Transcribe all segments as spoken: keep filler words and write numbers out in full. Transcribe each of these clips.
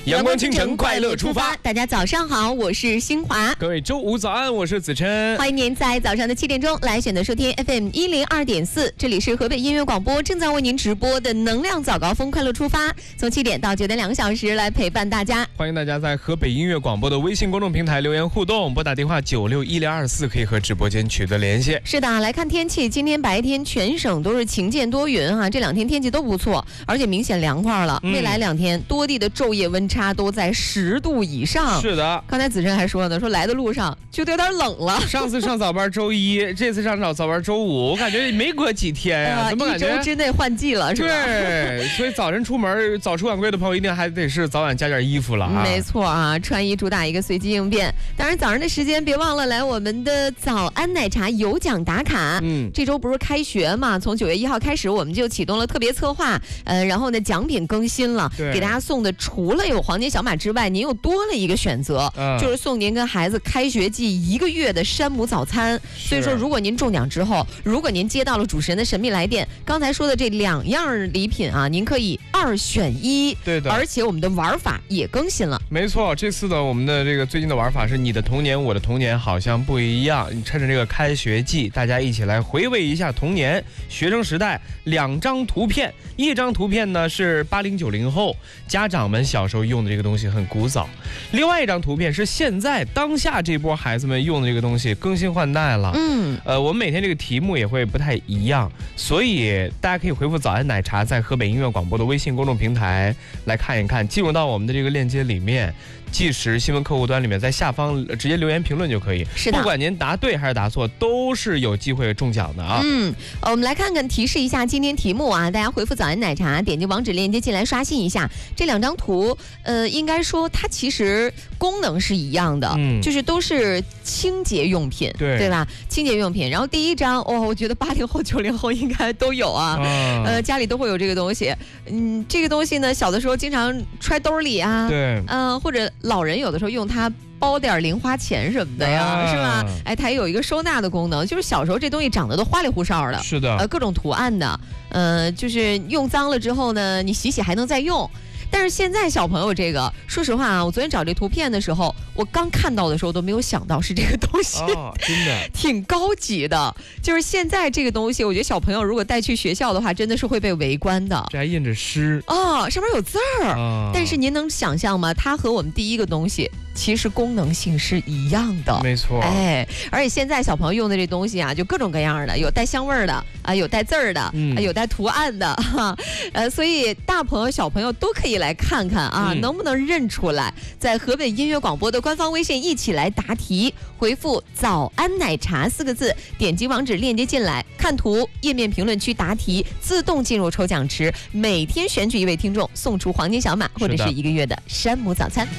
阳光倾城，快乐出发。 大家早上好，我是新华。 各位周五早安，我是子琛。 欢迎您在早上的七点钟来选择收听 F M 一零二点四，这里是河北音乐广播正在为您直播的能量早高峰，快乐出发，从七点到九点两个小时来陪伴大家。 欢迎大家在河北音乐广播的微信公众平台留言互动，拨打电话九六一零二四可以和直播间取得联系。 是的，来看天气，今天白天全省都是晴间多云哈、啊，这两天天气都不错，而且明显凉快了。嗯、未来两天多地的昼夜温差都在十度以上。 是的， 刚才子琛还说呢，说来的路上觉得有点冷了。 上次上早班周一，这次上早早班周五，我感觉没隔几天呀、啊，怎么感觉一周之内换季了，是吧？ 对，所以早晨出门早出晚归的朋友一定还得是早晚加点衣服了啊。 没错啊，穿衣主打一个随机应变。当然早上的时间别忘了来我们的早安奶茶有奖打卡。嗯，这周不是开学嘛，从九月一号开始我们就启动了特别策划，呃，然后呢奖品更新了，给大家送的除了有黄金小马之外，您又多了一个选择，嗯、就是送您跟孩子开学季一个月的山姆早餐。所以说，如果您中奖之后，如果您接到了主持人的神秘来电，刚才说的这两样礼品啊，您可以二选一。 对的， 而且我们的玩法也更新了。 没错，这次的我们的这个最近的玩法是你的童年，我的童年好像不一样。你趁着这个开学季，大家一起来回味一下童年、学生时代。两张图片，一张图片呢是八零九零后家长们小时候用的这个东西很古早，另外一张图片是现在当下这波孩子们用的这个东西更新换代了。嗯，呃，我们每天这个题目也会不太一样，所以大家可以回复早安奶茶在河北音乐广播的微信公众平台来看一看，进入到我们的这个链接里面，即时新闻客户端里面，在下方直接留言评论就可以。 是的， 不管您答对还是答错，都是有机会中奖的啊。 嗯，我们来看看提示一下今天题目啊，大家回复早安奶茶，点击网址链接进来刷新一下这两张图。呃，应该说它其实功能是一样的，嗯、就是都是清洁用品， 对对吧？清洁用品。然后第一张，哦，我觉得八零后、九零后应该都有啊，啊呃，家里都会有这个东西。嗯，这个东西呢，小的时候经常揣兜里啊， 对， 嗯、呃，或者老人有的时候用它包点零花钱什么的呀，啊、是吧？哎，它也有一个收纳的功能，就是小时候这东西长得都花里胡哨的， 是的， 呃，各种图案的，呃，就是用脏了之后呢，你洗洗还能再用。但是现在小朋友这个，说实话啊，我昨天找这图片的时候，我刚看到的时候都没有想到是这个东西， 哦、真的挺高级的。就是现在这个东西，我觉得小朋友如果带去学校的话，真的是会被围观的。 这还印着诗哦，上面有字儿、哦，但是您能想象吗？它和我们第一个东西其实功能性是一样的， 没错。 哎，而且现在小朋友用的这东西啊，就各种各样的，有带香味儿的啊，有带字儿的，嗯、有带图案的，哈，呃，所以大朋友小朋友都可以来看看啊，嗯、能不能认出来？在河北音乐广播的官方微信一起来答题，回复“早安奶茶”四个字，点击网址链接进来，看图，页面评论区答题，自动进入抽奖池，每天选取一位听众，送出黄金小马或者是一个月的山姆早餐。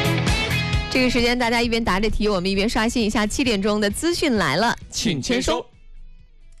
这个时间大家一边答着题，我们一边刷新一下七点钟的资讯来了， 请签收。